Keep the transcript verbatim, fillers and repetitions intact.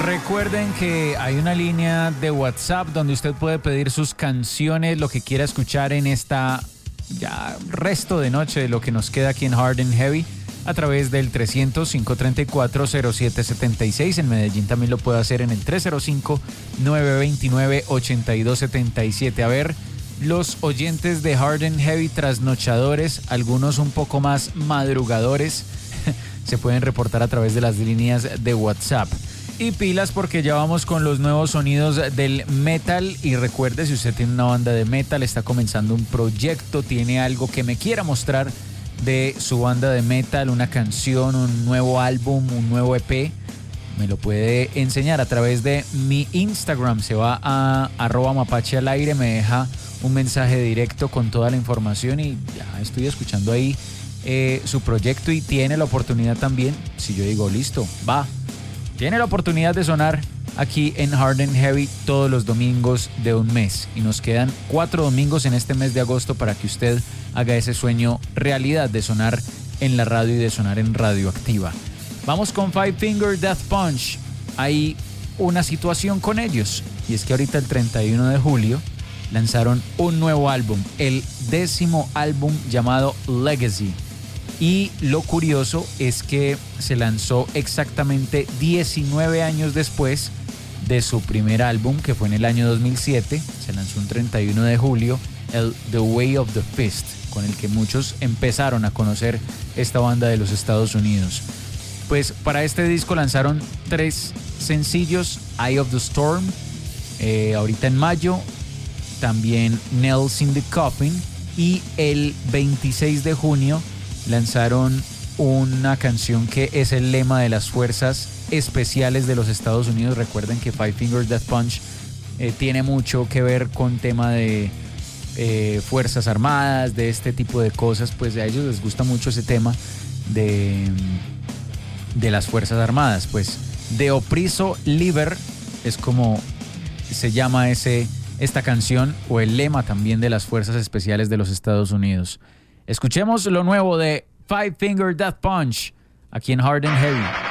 Recuerden que hay una línea de WhatsApp donde usted puede pedir sus canciones, lo que quiera escuchar en esta ya resto de noche de lo que nos queda aquí en Hard and Heavy, a través del trescientos, cinco treinta y cuatro, cero siete setenta y seis. En Medellín también lo puede hacer en el tres cero cinco, nueve dos nueve, ocho dos siete siete. A ver, los oyentes de Hard and Heavy trasnochadores, algunos un poco más madrugadores, se pueden reportar a través de las líneas de WhatsApp. Y pilas porque ya vamos con los nuevos sonidos del metal. Y recuerde, si usted tiene una banda de metal, está comenzando un proyecto, tiene algo que me quiera mostrar de su banda de metal, una canción, un nuevo álbum, un nuevo E P, me lo puede enseñar a través de mi Instagram. Se va a arroba mapache al aire, me deja un mensaje directo con toda la información y ya estoy escuchando ahí eh, su proyecto, y tiene la oportunidad también, si yo digo listo, va, tiene la oportunidad de sonar aquí en Hard and Heavy todos los domingos de un mes. Y nos quedan cuatro domingos en este mes de agosto para que usted haga ese sueño realidad de sonar en la radio y de sonar en Radioactiva. Vamos con Five Finger Death Punch. Hay una situación con ellos, y es que ahorita el treinta y uno de julio lanzaron un nuevo álbum, el décimo álbum llamado Legacy. Y lo curioso es que se lanzó exactamente diecinueve años después de su primer álbum, que fue en el año dos mil siete. Se lanzó un treinta y uno de julio, el The Way of the Fist, con el que muchos empezaron a conocer esta banda de los Estados Unidos. Pues para este disco lanzaron tres sencillos: Eye of the Storm, eh, ahorita en mayo, también Nails in the Coffin, y el veintiséis de junio lanzaron una canción que es el lema de las fuerzas especiales de los Estados Unidos. Recuerden que Five Finger Death Punch eh, tiene mucho que ver con tema de eh, fuerzas armadas, de este tipo de cosas. Pues a ellos les gusta mucho ese tema de, de las fuerzas armadas. Pues De Opriso Liber es como se llama ese, esta canción, o el lema también de las fuerzas especiales de los Estados Unidos. Escuchemos lo nuevo de Five Finger Death Punch aquí en Hard and Heavy.